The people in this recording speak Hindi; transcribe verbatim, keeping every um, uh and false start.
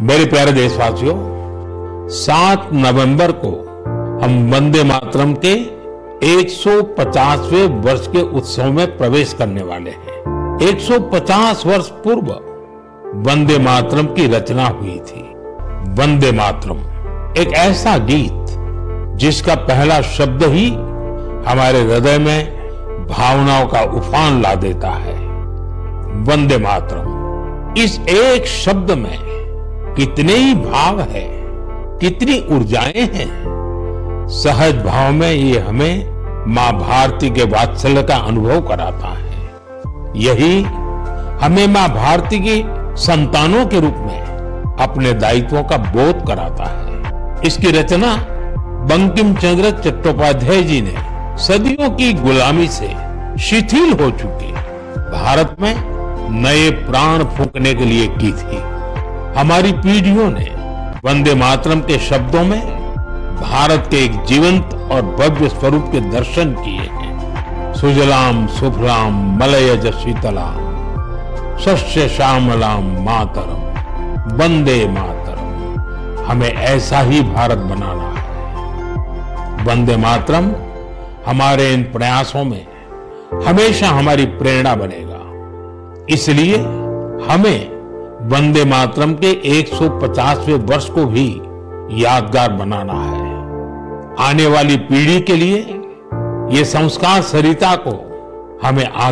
मेरे प्यारे देशवासियों, सात नवंबर को हम वंदे मातरम के एक सौ पचासवें वर्ष के उत्सव में प्रवेश करने वाले हैं। एक सौ पचास वर्ष पूर्व वंदे मातरम की रचना हुई थी। वंदे मातरम एक ऐसा गीत जिसका पहला शब्द ही हमारे हृदय में भावनाओं का उफान ला देता है। वंदे मातरम, इस एक शब्द में कितने ही भाव है, कितनी ऊर्जाएं हैं। सहज भाव में ये हमें मां भारती के वात्सल्य का अनुभव कराता है। यही हमें मां भारती की संतानों के रूप में अपने दायित्वों का बोध कराता है। इसकी रचना बंकिम चंद्र चट्टोपाध्याय जी ने सदियों की गुलामी से शिथिल हो चुके भारत में नए प्राण फूंकने के लिए की थी। हमारी पीढ़ियों ने वंदे मातरम के शब्दों में भारत के एक जीवंत और भव्य स्वरूप के दर्शन किए हैं। सुजलाम सुफलाम मलयज शीतलाम शस्य श्यामलाम मातरम वंदे मातरम। हमें ऐसा ही भारत बनाना है। वंदे मातरम हमारे इन प्रयासों में हमेशा हमारी प्रेरणा बनेगा। इसलिए हमें वंदे मातरम के एक सौ पचासवें वर्ष को भी यादगार बनाना है। आने वाली पीढ़ी के लिए ये संस्कार सरिता को हमें आगे